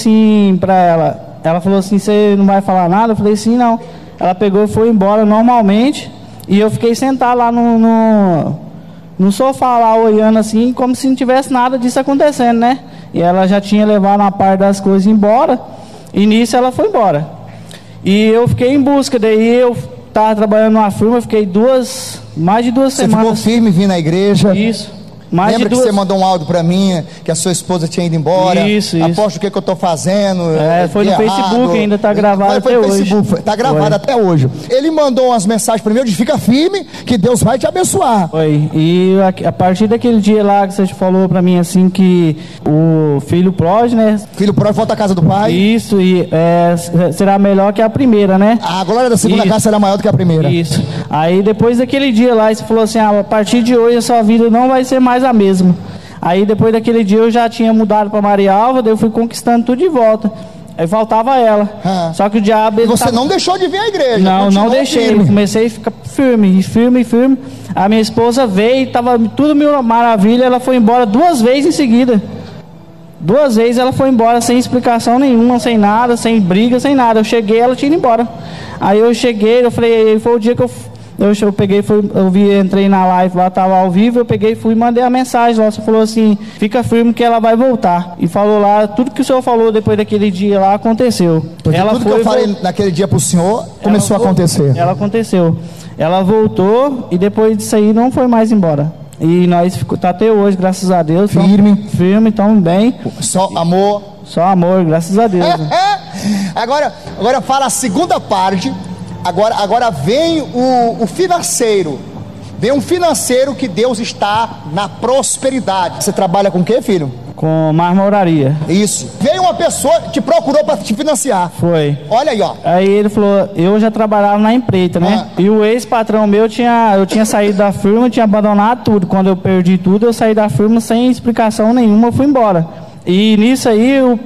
assim pra ela. Ela falou assim, você não vai falar nada? Eu falei assim, não. Ela pegou e foi embora normalmente. E eu fiquei sentado lá no sofá lá, olhando assim, como se não tivesse nada disso acontecendo, né? E ela já tinha levado uma parte das coisas embora. E nisso ela foi embora. E eu fiquei em busca, daí eu estava trabalhando numa firma, fiquei mais de 2 semanas. Você ficou firme, vim na igreja? Isso. Lembra que você mandou um áudio para mim, que a sua esposa tinha ido embora? Isso. Aposto o que eu estou fazendo. Foi no Facebook, ainda está gravado até hoje. Está gravado até hoje. Ele mandou umas mensagens para mim, eu disse, fica firme, que Deus vai te abençoar. Foi. E a partir daquele dia lá que você falou para mim assim, que o filho pródigo, né? Filho pródigo volta à casa do pai. Isso, e será melhor que a primeira, né? A glória da segunda casa será maior do que a primeira. Isso. Aí depois daquele dia lá, você falou assim, a partir de hoje a sua vida não vai ser mais a mesma. Aí depois daquele dia eu já tinha mudado para Maria Alva, daí eu fui conquistando tudo de volta. Aí faltava ela. Só que o diabo... E você não deixou de vir à igreja? Não deixei. Eu comecei a ficar firme. A minha esposa veio, estava tudo mil maravilha, ela foi embora 2 vezes em seguida. 2 vezes ela foi embora sem explicação nenhuma, sem nada, sem briga, sem nada. Eu cheguei, ela tinha ido embora. Aí eu cheguei, eu falei, foi o dia que eu peguei, entrei na live lá, estava ao vivo, eu peguei, fui e mandei a mensagem lá, você falou assim, fica firme que ela vai voltar. E falou lá, tudo que o senhor falou depois daquele dia lá, aconteceu. Porque tudo que eu falei naquele dia pro senhor, começou a acontecer. Ela aconteceu. Ela voltou e depois disso aí não foi mais embora. E nós tá até hoje, graças a Deus. Firme, estamos bem. Só amor. Só amor, graças a Deus. Agora fala a segunda parte. Agora vem o financeiro. Vem um financeiro que Deus está na prosperidade. Você trabalha com o quê, filho? Com marmoraria. Isso. Veio uma pessoa que te procurou para te financiar. Foi. Olha aí, ó. Aí ele falou, eu já trabalhava na empreita, né? E o ex-patrão meu, eu tinha saído da firma, tinha abandonado tudo. Quando eu perdi tudo, eu saí da firma sem explicação nenhuma, eu fui embora. E nisso aí, o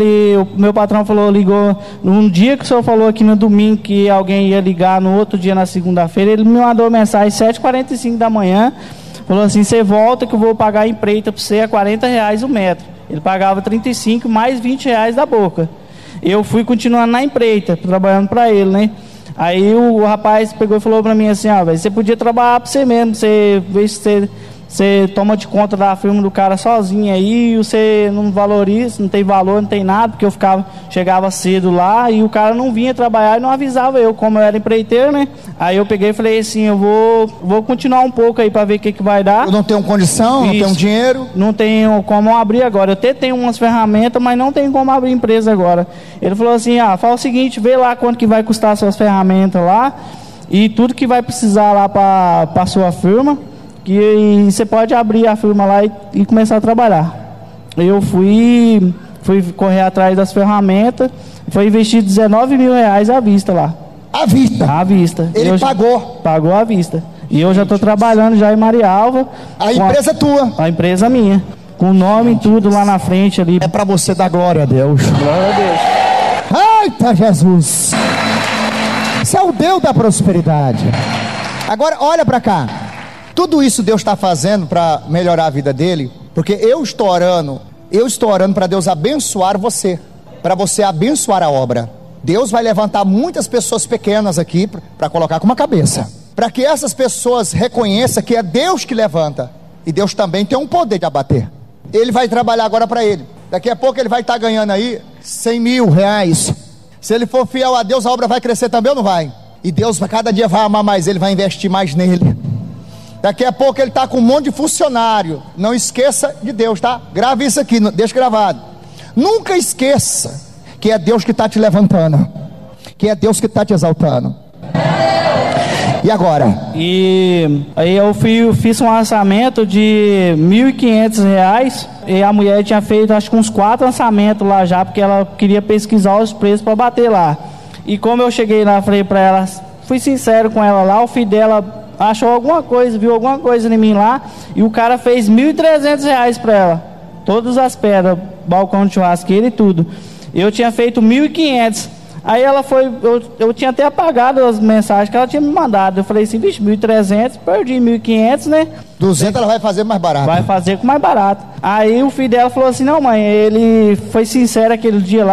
meu patrão ligou, num dia que o senhor falou aqui no domingo que alguém ia ligar, no outro dia, na segunda-feira, ele me mandou mensagem às 7h45 da manhã, falou assim, você volta que eu vou pagar a empreita para você a R$40 o metro. Ele pagava 35 mais R$20 da boca. Eu fui continuando na empreita, trabalhando para ele, né? Aí o rapaz pegou e falou para mim assim, você podia trabalhar para você mesmo, você vê se você toma de conta da firma do cara sozinho aí, você não valoriza, não tem valor, não tem nada, porque eu chegava cedo lá e o cara não vinha trabalhar e não avisava eu, como eu era empreiteiro, né? Aí eu peguei e falei assim, eu vou continuar um pouco aí para ver o que vai dar. Eu não tenho condição, não tenho dinheiro. Não tenho como abrir agora, eu até tenho umas ferramentas, mas não tenho como abrir empresa agora. Ele falou assim, fala o seguinte, vê lá quanto que vai custar as suas ferramentas lá e tudo que vai precisar lá para sua firma. Que você pode abrir a firma lá e começar a trabalhar. Eu fui correr atrás das ferramentas, foi investir R$19 mil à vista lá. À vista? À vista. Ele pagou? Pagou à vista. E eu já estou trabalhando já em Maria Alva. A empresa é tua? A empresa minha. Com o nome e tudo lá na frente ali. É para você dar glória a Deus. Glória a Deus. Eita Jesus! Você é o Deus da prosperidade. Agora olha para cá. Tudo isso Deus está fazendo para melhorar a vida dele, porque eu estou orando para Deus abençoar você, para você abençoar a obra. Deus vai levantar muitas pessoas pequenas aqui para colocar com uma cabeça, para que essas pessoas reconheçam que é Deus que levanta, e Deus também tem um poder de abater. Ele vai trabalhar agora para ele, daqui a pouco ele vai estar ganhando aí R$100 mil. Se ele for fiel a Deus, a obra vai crescer também ou não vai? E Deus cada dia vai amar mais ele, vai investir mais nele. Daqui a pouco ele está com um monte de funcionário. Não esqueça de Deus, tá? Grave isso aqui, deixa gravado. Nunca esqueça que é Deus que está te levantando, que é Deus que está te exaltando. E agora? E aí eu fiz um lançamento de R$1.500 e a mulher tinha feito acho que uns 4 lançamentos lá já, porque ela queria pesquisar os preços para bater lá. E como eu cheguei lá, falei para ela, fui sincero com ela lá, o filho dela achou alguma coisa, viu alguma coisa em mim lá, e o cara fez R$1.300 para ela, todas as pedras, balcão de churrasqueira e tudo. Eu tinha feito 1.500. Aí ela foi, eu tinha até apagado as mensagens que ela tinha me mandado. Eu falei assim, bicho, 1.300, perdi 1.500, né? 200 ela vai fazer mais barato. Vai fazer com mais barato. Aí o filho dela falou assim, não mãe, ele foi sincero aquele dia lá.